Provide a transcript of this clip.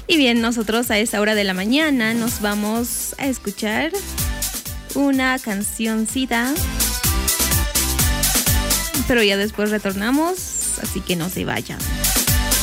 Y bien, nosotros a esta hora de la mañana nos vamos a escuchar una cancioncita, pero ya después retornamos, así que no se vayan.